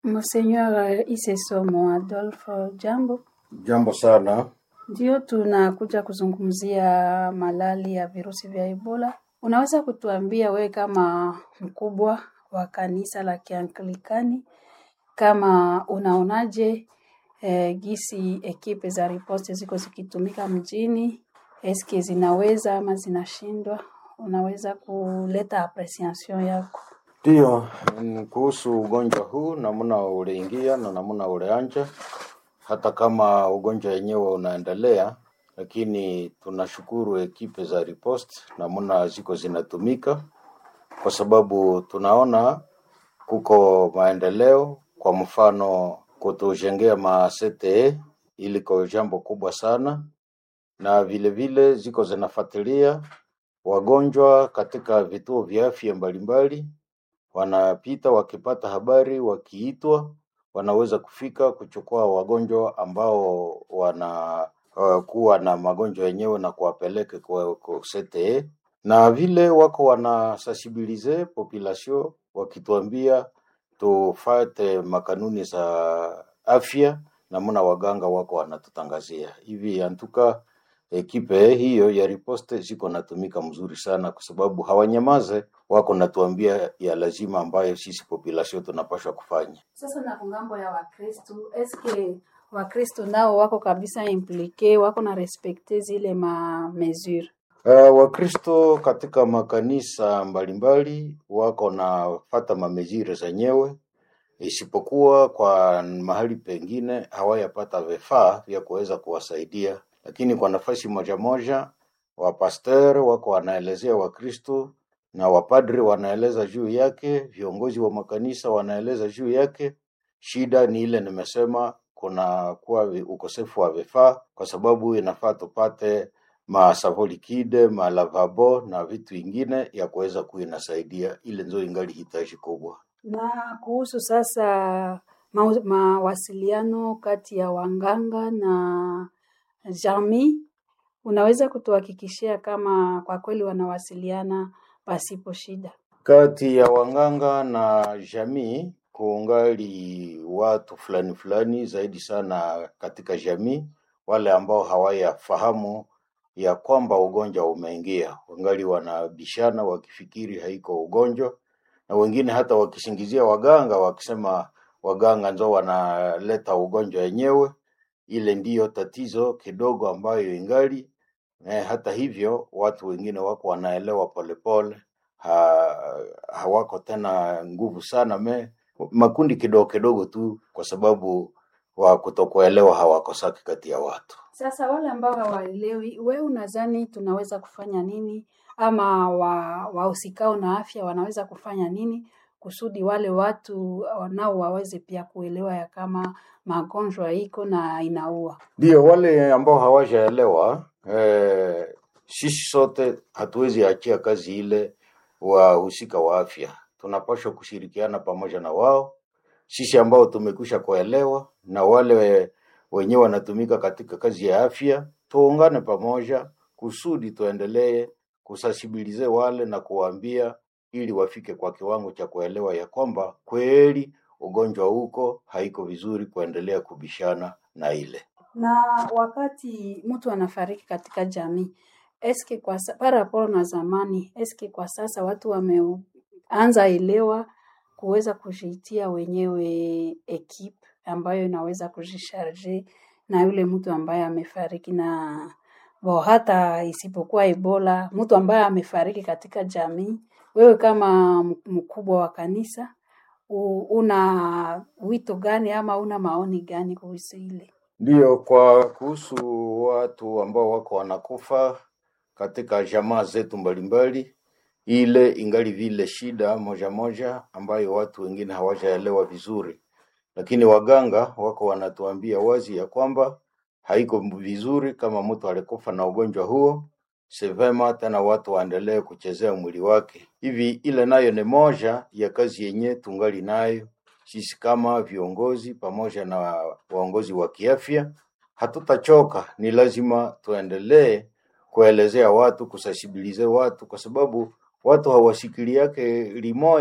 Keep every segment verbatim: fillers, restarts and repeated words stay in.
Monseigneur Isesomo Adolphe, jambo. Jambo sana. Ndio tunakuja kuzungumzia malali ya virusi vya Ebola. Unaweza kutuambia we kama mkubwa wa kanisa la Kianglikani kama unaonaje eh, gisi ekipe za riposte ziko zikitumika mjini, eske zinaweza ama zinashindwa? Unaweza kuleta apreciation yako? Ndio, kuhusu ugonjwa huu namna uleingia na namna uleanja, hata kama ugonjwa wenyewe unaendelea, lakini tunashukuru ekipe za riposte namna ziko zinatumika, kwa sababu tunaona kuko maendeleo. Kwa mfano kutujengea ma C T E ili kwa jambo kubwa sana, na vile vile ziko zinafuatilia wagonjwa katika vituo vya afya mbalimbali. Wanapita wakipata habari, wakiitwa wanaweza kufika kuchukua wagonjwa ambao wana uh, kuwa na magonjwa yenyewe na kuwapeleka kwa, kwa C T E, na vile wako wana sensibilize population wakituambia tufate makanuni za afya, na mna waganga wako wanatutangazia hivi. Antuka ekipe hiyo ya riposte ziko natumika mzuri sana, kwa sababu hawanyamaze, wako natuambia ya lazima ambayo sisi population tunapaswa kufanya. Sasa na kungambo ya Wakristo, eske Wakristo nao wako kabisa implike, wako na respecte zile ma mesure? Uh, Wakristo katika makanisa mbalimbali wako na fata ma mesure zenyewe, isipokuwa kwa mahali pengine hawayapata vifaa vya kuweza kuwasaidia. Lakini kwa nafasi moja moja wa pastor wako wanaelezea Wakristo, na wapadri wanaeleza juu yake, viongozi wa makanisa wanaeleza juu yake. Shida ni ile nimesema, kuna kuwa ukosefu wa vifaa, kwa sababu inafaa tupate masavo likide, malavabo na vitu vingine ya kuweza kuinasaidia. Ile ndio ingali hitaji kubwa. Na kuhusu sasa mawasiliano kati ya wanganga na jamii, unaweza kutuhakikishia kama kwa kweli wanawasiliana pasipo shida? Kati ya wanganga na jamii kuungali watu fulani fulani zaidi sana katika jamii, wale ambao hawayafahamu ya kwamba ugonjwa umeingia, wangali wanabishana wakifikiri haiko ugonjwa, na wengine hata wakisingizia waganga wakisema waganga ndio wanaleta ugonjwa wenyewe. Ile ndiyo tatizo kidogo ambayo ingali. Eh, hata hivyo watu wengine wako wanaelewa polepole, ha, hawako tena nguvu sana, me makundi kidogo kidogo tu, kwa sababu wa kutokuelewa hawakosaki kati ya watu. Sasa wale ambao hawaelewi, wewe unadhani tunaweza kufanya nini, ama wa wahusikao na afya wanaweza kufanya nini kusudi wale watu nao waweze pia kuelewa ya kama magonjwa iko na inaua? Ndio, wale ambao hawajaelewa, eh, sisi sote hatuwezi achia kazi ile wahusika wa afya. Tunapaswa kushirikiana pamoja na wao, sisi ambao tumekwisha kuelewa na wale wenyewe wanatumika katika kazi ya afya, tuungane pamoja kusudi tuendelee kusensibilize wale na kuwaambia, ili wafike kwa kiwango cha kuelewa ya kwamba kweli ugonjwa huko haiko vizuri kuendelea kubishana na ile. Na wakati mtu anafariki katika jamii, eske kwa paraporo na zamani, eske kwa sasa watu wameanza elewa kuweza kujitia wenyewe ekipe ambayo inaweza kujisharge na yule mtu ambaye amefariki? Na bo hata isipokuwa Ebola, mtu ambaye amefariki katika jamii, wewe kama mkubwa wa kanisa una wito gani ama una maoni gani kuhusu ile? Ndio, kwa kuhusu watu ambao wako wanakufa katika jamaa zetu mbalimbali, ile ingali vile shida moja moja ambayo watu wengine hawajaelewa vizuri. Lakini waganga wako wanatuambia wazi ya kwamba haiko vizuri kama mtu alikufa na ugonjwa huo, sevema tena watu waendelee kuchezea mwili wake. Hivi ile nayo ni moja ya kazi yenye tungali nayo sisi kama viongozi pamoja na waongozi wa kiafya. Hatutachoka, ni lazima tuendelee kuelezea watu, kusensibilize watu, kwa sababu watu hawasikili yake limoya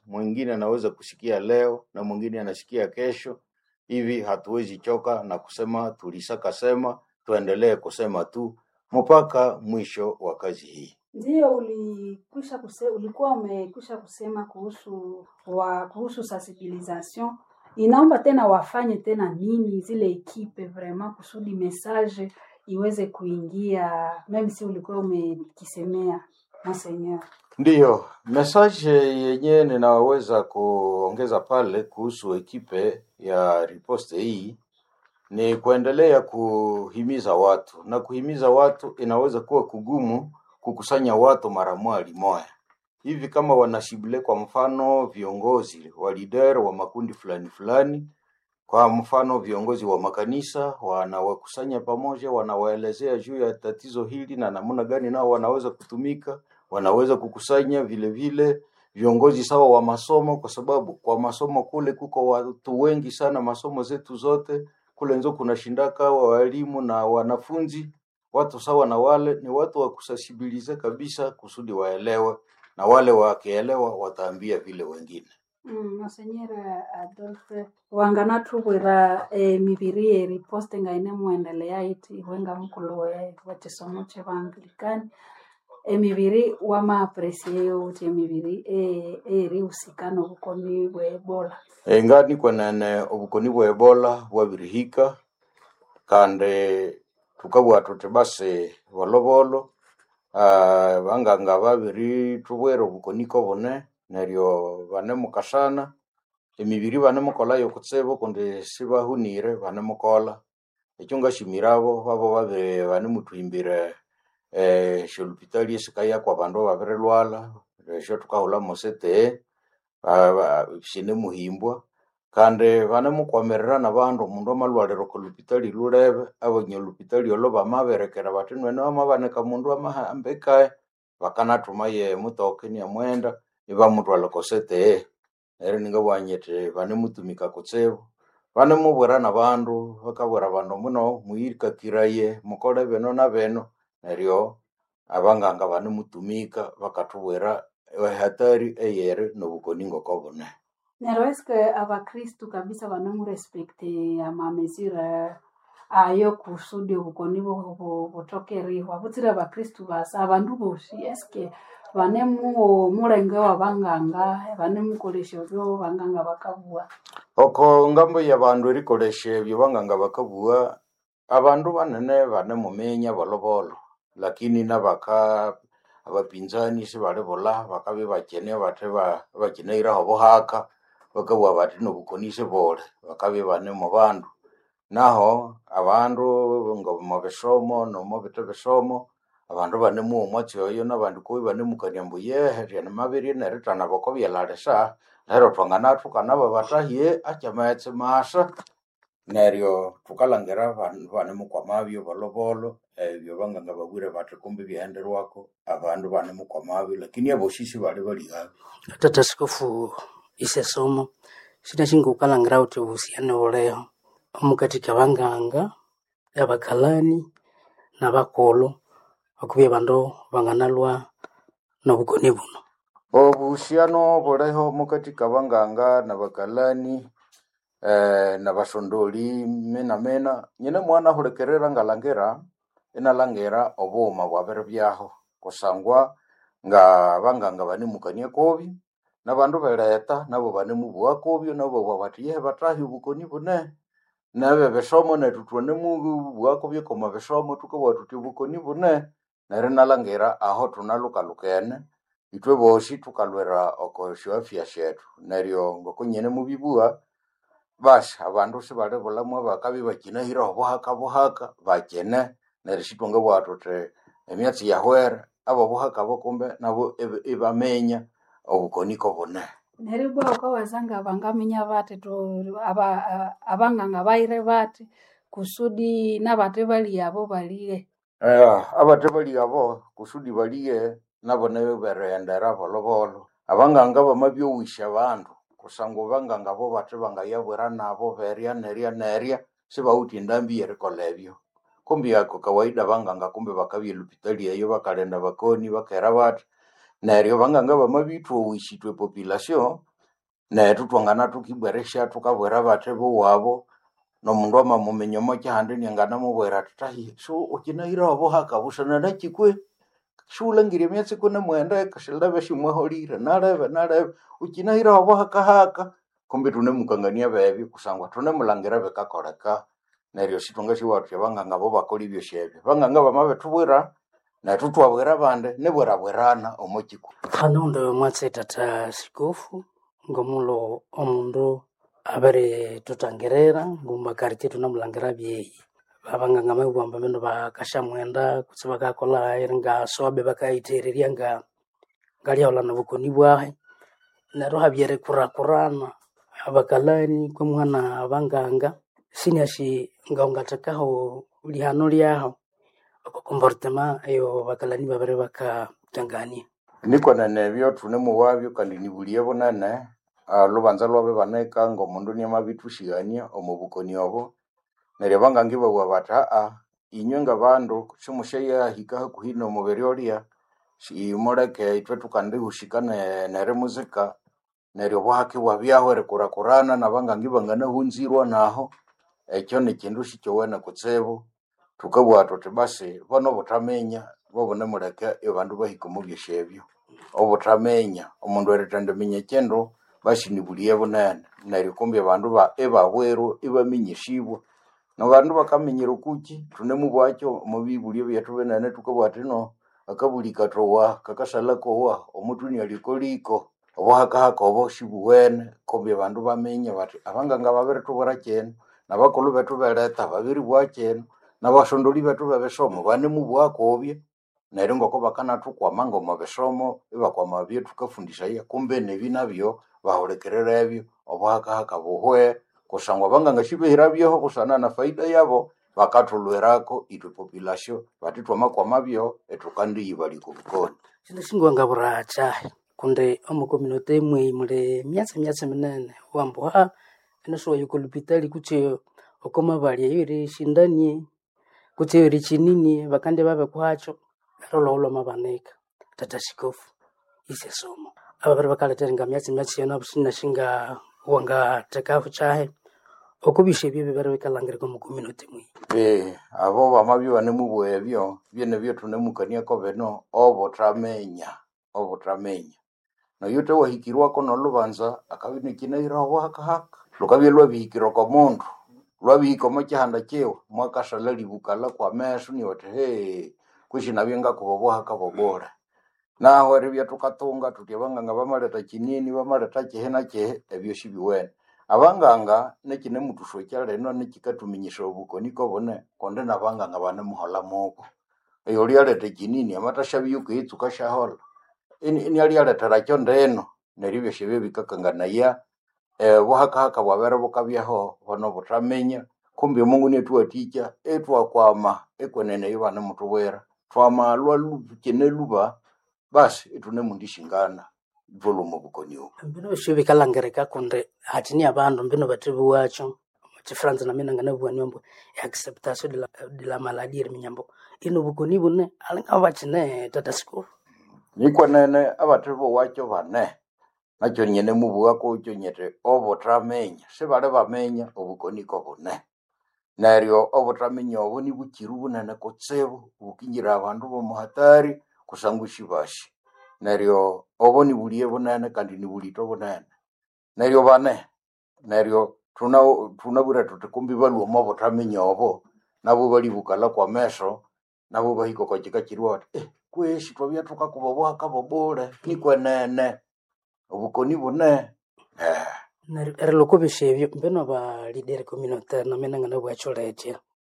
mwingine anaweza kusikia leo na mwingine anasikia kesho. Hivi hatuwezi choka na kusema tulisaka sema, tuendelee kusema tu mpaka mwisho wa kazi hii. Ndio ulikwisha kusema, ulikuwa umekwisha kusema kuhusu wa kuhusu sensibilisation. Inaomba tena wafanye tena nini zile ekipe vraiment kusudi message iweze kuingia, meme si ulikuwa umekisemea monseigneur. Ndiyo, message yenye ninaweza kuongeza pale kuhusu ekipe ya riposte hii ni kuendelea kuhimiza watu, na kuhimiza watu inaweza kuwa kugumu kukusanya watu mara moja moja. Hivi kama wanashibile kwa mfano viongozi wa leader wa makundi fulani fulani, kwa mfano viongozi wa makanisa wanawakusanya pamoja, wanawaelezea juu ya tatizo hili na namna gani nao wanaweza kutumika, wanaweza kukusanya vile vile viongozi sawa wa masomo, kwa sababu kwa masomo kule kuko watu wengi sana, masomo zetu zote kule nzo kuna shindaka wa walimu na wanafunzi, watu sawa na wale ni watu wa kusasibilize kabisa kusudi waelewe, na wale wakielewa wataambia vile wengine. Mm, Monseigneur Adolphe wangana tubwira e, mibiri riposte ngaine muendelea iti wenga mkulo e, wachisomo che Anglikani emibiri wama aprecie uti emibiri e eri usikano bukoni bwa Ebola. Engani kwenene obukoni bwa Ebola bwabirihika kande tukabwatu tebase bolobolo ah banganga babiri tubwero obukoni ko bone neryo bane mukashana emibiri bane mukola yo kutsebo konde sibahunire bane mukola ecyonga shimirabo babo babe bane mutuimbire eh shulpitali esikaya kwa bandu babirelwala resho tukahula mosete shine muhimbwa kande bane mukwamerera nabandu mundu amalwalero ku lupitali lurebe abonye lupitali olo bamaberekera batinwe no amabaneka mundu amahambeka bakanatuma ye mutoke ni amwenda iba mutwala kosete ere ninga bwanyete bane mutumika kutsebo bane mubwera nabandu bakabwera bandu muno muirika kiraye mukole beno na beno neryo abanganga bane mutumika bakatubwera hatari eyere no bukoningo kobone. Nero eske abakristu kabisa banamu respecte ama mesure ayo kusudi ubukoni bo butokeriwa butira abakristu basa abandu boshi eske banemu murenga wabanganga banemu kolesho byo banganga bakabua oko ngambo ya bandu rikoleshe byo banganga bakabua abandu banene banemu menya bolobolo lakini nabaka abapinzani sibale bola bakabe bakene bateba bakineira hobohaka bakabwa bati no bukonise bole bakabe bane mu bandu naho abandu ngo mu beshomo no mu bitebesomo abandu bane mu mwatyo yo nabandu ko bane mu kanyambo yehe na mabiri na ritana bako byalaresa nero twangana tukana babatahiye achamatse masha neryo tukalangera bane mu kwamabyo bolobolo ebyo banganga bagwire bati kumbe byenderwako abandu bane mu kwamabyo lakini aboshisi bali bali habi tata skofu ise somo sina shingo kalangira uti uhusiano oleo omukatika banganga abakalani nabakolo akubye bandu banganalwa nobukoni buno obuhusiano boleho mukatika banganga nabakalani eh nabashondoli mena mena nyine mwana hulekerera ngalangera inalangera oboma bwabere byaho kusangwa nga banganga bani mukanye kobi nabandu beleta nabo bane mubuwa kobyo nabo babatiye batahi bukoni bune nabe beshomo netutone mu buwako byo koma beshomo tukabwa tuti bukoni bune nare nalangera aho tunaluka lukene itwe boshi tukalwera okosho afya shetu naryo ngokunyene mubibuwa basha abandu sibale bolamwa bakabi bakina hira obuhaka buhaka bakene nerishitwanga bwatote emyatsi yahwera abo buhaka bokumbe nabo ibamenya obukoniko bone neribwa ukawazanga bangamenya bate to aba abanganga baire bate kusudi nabate bali yabo baliye eh abate bali yabo kusudi baliye nabo nayo berendera bolobolo abanganga bamabyo wisha abantu kusango banganga bo bate bangayabwera nabo beria neria neria sibauti ndambi yerekolebyo kumbi yako kawaida banganga kumbe bakabye lupitali yo bakalenda bakoni bakera bate neryo banganga bamabitwo wishitwe population netu twangana tukibweresha tukabwera batebo wabo nomundu amamumenyomo kyahandi nyangana mubwera tutahi so ukinahira wabo hakabusana nakikwe shulangire myatsi kuna mwenda kashilaba shimwaholire nalebe nalebe ukinahira wabo hakahaka kumbe tune mukangania bebi kusangwa tune mulangira bekakoreka neryo situnga shiwatya banganga bo bakoli byo shebe banganga bamabe tubwera na tutwabwera bande nebwera bwerana omokiku hano ndo mwatse tata sikofu ngomulo omundu abere tutangerera ngumba karite tunamulangira byeyi abanganga mabwamba mendo bakasha mwenda kutsiba kakola iringa sobe bakaitereria nga ngali ola nabukoni bwahe nero habyere kurakurana abakalani kwa mwana abanganga sinashi ngaongatakaho lihano lyaho comportement ayo bakalani babere bakatangania niko nanebyo tune muwabyo kandi nibuliye bonane lubanza lwabe baneka ngo mundu ni amabitushigania omubukoni obo neryo bangangiba bwabata a inywenga bandu simusheya hika kuhino muberi olia si moreke itwe tukandi hushikane nere muzika neryo bwaki wabyaho rekurakurana nabangangiba ngana hunzirwa naho ekyo ni kindu shikyowena kutsebo tukabwato tebase bono botamenya bobone mureke ebandu bahika mu byeshebyo obotamenya omundu eretande menye kendo bashinibuliye bonane neryo kumbe abandu ba ebabwero ebaminyishibwa no bandu bakamenyero kuki tune mubwacyo mubibulye byetu benane tukabwate no akabulika towa kakashala kowa omutuni alikoliko obwaka hakobo shibuwene kumbe abandu bamenye bati abanganga babere tubora cyene nabakolu betu bereta babiri bwakene nabashondoli betu bebesomo bane mubwakobye neryo ngoko bakana tukwama ngoma besomo ibakwama bye tukafundisha ya kumbe nebi nabyo baholekerera ebyo obwaka hakabuhwe kusangwa banganga shibehira byo kusana na faida yabo bakatulwerako itu population batitwa makwama byo etukandi yibali kubukoni sindishingwa ngaburacha kunde omu community mwe mule myatsi myatsi minene wambo ha enosho yukolupitali kuche okoma bali yiri shindanie kuche yiri chinini bakande babe kwacho rolo lo mabaneka tata sikofu ise somo ababere bakaletenga myatsi myatsi yana busina shinga wanga takafu chahe okubishe bye bibere bekalangire mu community mwe eh abo bamabyo bane mubwebyo byene byo tunemukania ko beno obo tramenya obo tramenya no yote wahikirwa ko no lubanza akabini kinahira waka haka lukabye lwabihikiro ko mundu lwabihiko mo cyahanda cyewe mwakashala libukala kwa mesu ni wote he kushina byenga kubobo haka bobora naho eribya tukatunga tutyabanganga bamaleta kinini bamaleta kihena cye ebyo shibiwene abanganga nekine mutusho cyaleno nekikatuminyisha obukoni ko bone konde nabanganga bane muhola moko eyo lyalete kinini amatashabi yuko itsuka shahola ini ini lyaleta rakyo ndeno neribyo shebe bikakangana ya eh wahaka haka wabere bukabyaho bono butamenya kumbe Mungu ne tuwa ticha etwa kwama ekwenene yibana mutubwera twama lwa lukene luba basi etune mundishingana volume bukoniyo mbino shibi kalangereka kunde hatini abantu mbino batibu wacho chifranza na mina ngana bwa nyombo acceptation de la de la maladie minyambo ino bukoni bune alanga bachine tata school nikwenene abatibu wacho bane nacho nyene mubuga ko cyo nyete obo tramenya se bale bamenya obukoni ko bune neryo obo tramenya obo ni bukiru bunene ko tsebo bukingira abantu bo muhatari kusangushi bashi neryo obo ni buliye bunene kandi ni bulito bunene neryo bane neryo tuna tunabura tutekumbi balu obo tramenya obo nabo bali bukala kwa meso nabo bahiko ko kika kirwa eh kweshi twabya tukakubobo akabobole ni kwenene obukoni bune eh nere lokobeshebyo mbeno ba leader communautaire na menanga na bwacholeje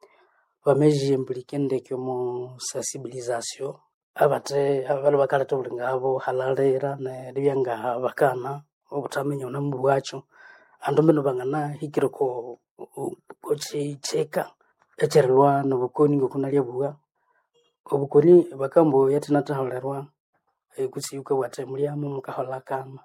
bameji impliquende como sensibilisation abate abalo bakala tobulinga abo halalera ne lyanga bakana obutamenya na mbwacho ando mbeno bangana hikiro ko ko cheka echerwa no bukoni ngokuna lyabuga obukoni bakambo yatina taholerwa kusiyuka watemliamo mukaholakana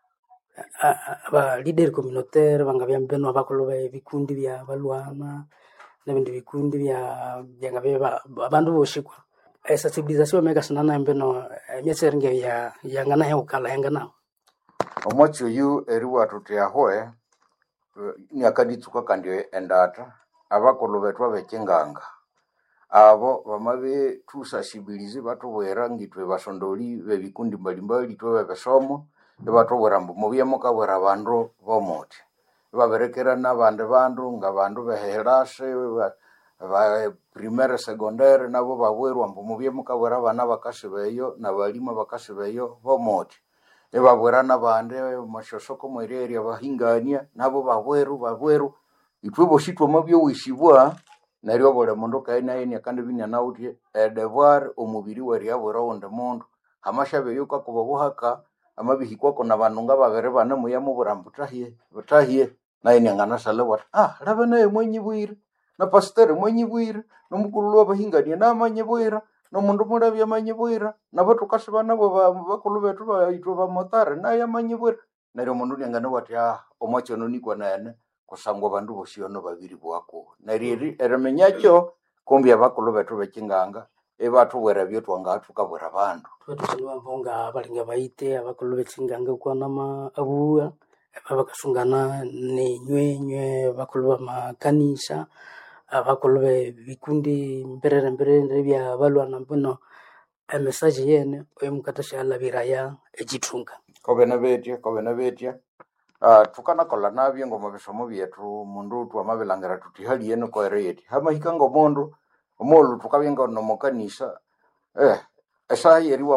aba leader communautaire bangabya mbeno abakoloba ebikundi bya balwana nebindi bikundi bya byangabeba abantu boshikwa esa civilisation mega sanana mbeno myeseringe ya yangana he ukala yangana omwacho yu eriwa tutiahoe nyakaditsuka kandi endata abakulu betu abekinganga abo bamabe tusasibilize batubwera ngitwe basondoli bebikundi mbalimbali twe bebesomo ebatubwera mbu mubyemo kabwera abandu bomote baberekera nabandi bandu nga bandu beherase ba primaire secondaire nabo babwerwa mbu mubyemo kabwera abana bakasibeyo nabalima bakasibeyo bomote ebabwera nabandi mashosoko mwereria bahingania nabo babweru babweru itwe boshitwa mabyo wishibwa naryo bole mundu kaina yene kandi binya nautie devoir omubiri wari abora wonde mundu amashabe yuka kuba buhaka amabihikwa kona banunga babere bana muya mu burambutahie butahie naine ngana sale wat ah rabe naye mwenyibwira na pastor mwenyibwira no mukulu abahingania na manyibwira no mundu murabya manyibwira nabo tukashibana bo bakulu betu baitwa ba motare naye manyibwira naryo mundu nyangana wat ya omwachono nikwa nene kusangwa bandu boshiyono babiri bwako nariri eremenyacho kumbi abakulu betu bekinganga ebatu wera byo twanga tukabura bandu twetusilwa mbonga balinga baite abakulu bekinganga kwana ma abuwa abakasungana ne nywenywe bakulu bamakanisa abakulu bikundi mberere mberere bya balwana mbono a message yene oyemukatashya labiraya ejitunga kobena betia kobena betia ah uh, tukana kola nabye ngoma bisomo byetu mundu twamabilangira tuti hali yene ko ereti hama hikango mundu omolu tukabyenga no mukanisa eh esa yeri